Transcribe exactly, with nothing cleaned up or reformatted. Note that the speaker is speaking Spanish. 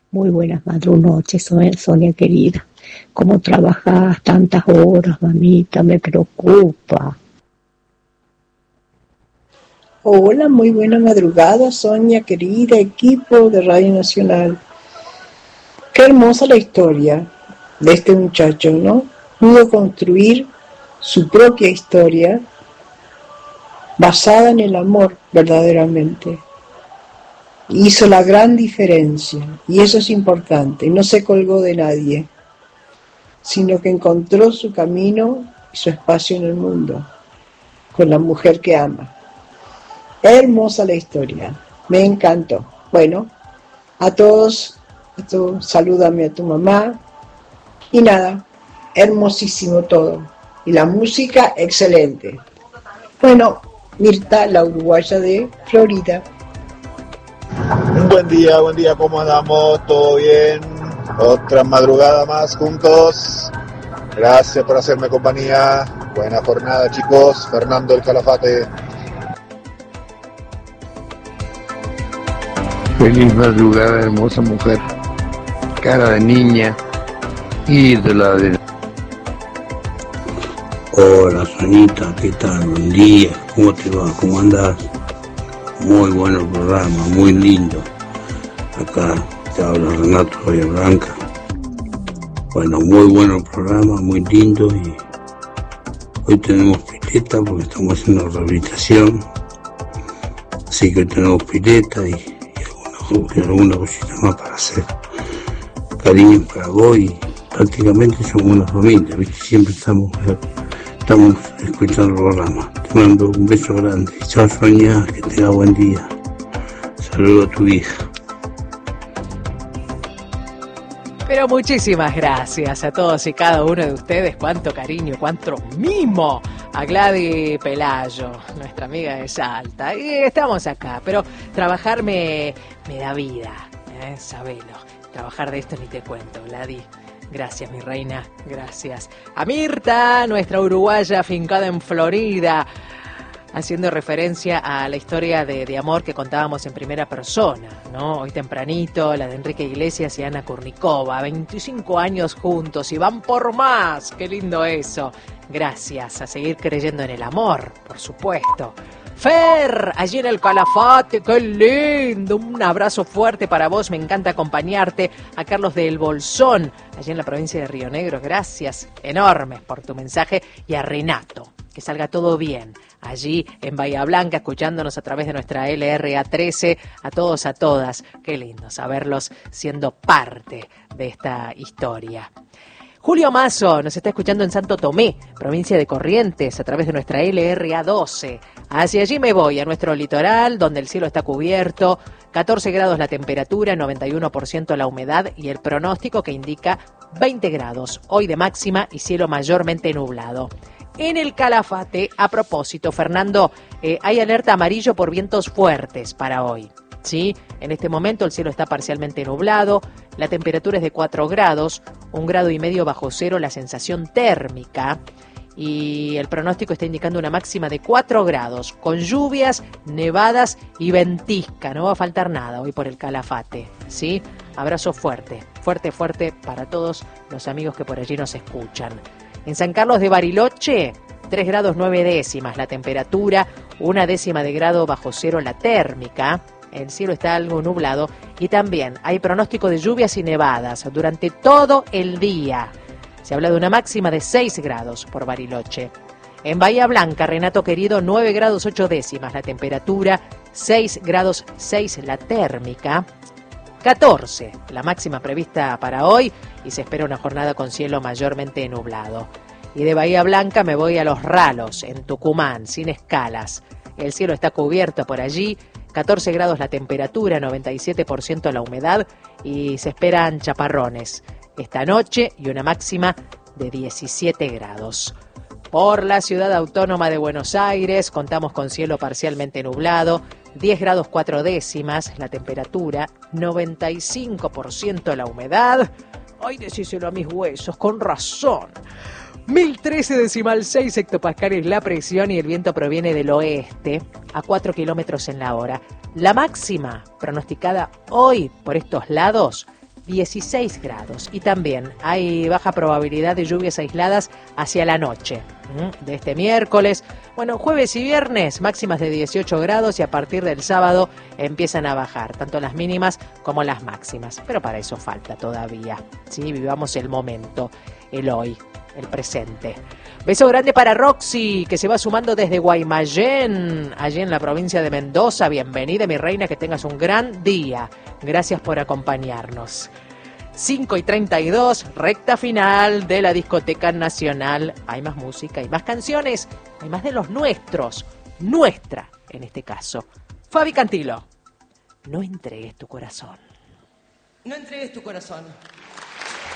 Muy buenas madrunoches, Sonia, Sonia querida. ¿Cómo trabajas tantas horas, mamita? Me preocupa. Hola, muy buena madrugada, Sonia querida, equipo de Radio Nacional. Qué hermosa la historia de este muchacho, ¿no? Pudo construir su propia historia basada en el amor, verdaderamente. Hizo la gran diferencia, y eso es importante. No se colgó de nadie, sino que encontró su camino y su espacio en el mundo, con la mujer que ama. Hermosa la historia, me encantó. Bueno, a todos, a todos, salúdame a tu mamá, y nada, hermosísimo todo. Y la música, excelente. Bueno, Mirta, la uruguaya de Florida. Buen día, buen día, ¿cómo andamos? ¿Todo bien? Otra madrugada más juntos. Gracias por hacerme compañía. Buena jornada, chicos. Fernando el Calafate. Feliz madrugada, hermosa mujer. Cara de niña. Ídola de... Hola, Sonita, ¿qué tal? Buen día. ¿Cómo te va? ¿Cómo andás? Muy bueno el programa, muy lindo. Acá te habla Renato Bahía Blanca. Bueno, muy bueno el programa, muy lindo. Y hoy tenemos pileta porque estamos haciendo rehabilitación. Así que hoy tenemos pileta y, y, alguna, y alguna cosita más para hacer. Cariño para vos y prácticamente somos una familia, ¿viste? Siempre estamos, estamos escuchando el programa. Te mando un beso grande. Chao, Sonia, que tenga buen día. Saludos a tu hija. Pero muchísimas gracias a todos y cada uno de ustedes. Cuánto cariño, cuánto mimo a Gladys Pelayo, nuestra amiga de Salta. Y estamos acá, pero trabajar me, me da vida, ¿eh? Sabelo. Trabajar de esto ni te cuento, Gladys. Gracias, mi reina, gracias. A Mirta, nuestra uruguaya afincada en Florida, haciendo referencia a la historia de, de amor que contábamos en primera persona, ¿no? Hoy tempranito, la de Enrique Iglesias y Ana Kurnikova, veinticinco años juntos y van por más. Qué lindo eso. Gracias, a seguir creyendo en el amor, por supuesto. Fer, allí en el Calafate, qué lindo, un abrazo fuerte para vos, me encanta acompañarte. A Carlos del Bolsón, allí en la provincia de Río Negro, gracias enormes por tu mensaje. Y a Renato, que salga todo bien, allí en Bahía Blanca, escuchándonos a través de nuestra L R A trece, a todos, a todas, qué lindo saberlos siendo parte de esta historia. Julio Mazo nos está escuchando en Santo Tomé, provincia de Corrientes, a través de nuestra L R A doce. Hacia allí me voy, a nuestro litoral, donde el cielo está cubierto, catorce grados la temperatura, noventa y uno por ciento la humedad y el pronóstico que indica veinte grados, hoy de máxima y cielo mayormente nublado. En el Calafate, a propósito, Fernando, eh, hay alerta amarillo por vientos fuertes para hoy. ¿Sí? En este momento el cielo está parcialmente nublado, la temperatura es de cuatro grados, un grado y medio bajo cero la sensación térmica y el pronóstico está indicando una máxima de cuatro grados, con lluvias, nevadas y ventisca. No va a faltar nada hoy por el Calafate, ¿sí? Abrazo fuerte, fuerte, fuerte para todos los amigos que por allí nos escuchan. En San Carlos de Bariloche, tres grados nueve décimas la temperatura, una décima de grado bajo cero la térmica. El cielo está algo nublado y también hay pronóstico de lluvias y nevadas durante todo el día. Se habla de una máxima de seis grados por Bariloche. En Bahía Blanca, Renato querido, nueve grados ocho décimas la temperatura, seis grados seis la térmica, catorce la máxima prevista para hoy y se espera una jornada con cielo mayormente nublado. Y de Bahía Blanca me voy a Los Ralos, en Tucumán, sin escalas. El cielo está cubierto por allí, catorce grados la temperatura, noventa y siete por ciento la humedad y se esperan chaparrones esta noche y una máxima de diecisiete grados. Por la ciudad autónoma de Buenos Aires contamos con cielo parcialmente nublado, diez grados cuatro décimas la temperatura, noventa y cinco por ciento la humedad. Ay, decíselo a mis huesos, con razón. mil trece decimal seis hectopascales la presión y el viento proviene del oeste a cuatro kilómetros en la hora. La máxima pronosticada hoy por estos lados, dieciséis grados. Y también hay baja probabilidad de lluvias aisladas hacia la noche de este miércoles. Bueno, jueves y viernes máximas de dieciocho grados y a partir del sábado empiezan a bajar tanto las mínimas como las máximas. Pero para eso falta todavía. ¿Sí? Vivamos el momento, el hoy, el presente. Beso grande para Roxy, que se va sumando desde Guaymallén, allí en la provincia de Mendoza. Bienvenida, mi reina, que tengas un gran día. Gracias por acompañarnos. cinco y treinta y dos, recta final de la Discoteca Nacional. Hay más música, hay más canciones, hay más de los nuestros. Nuestra, en este caso. Fabi Cantilo, no entregues tu corazón. No entregues tu corazón.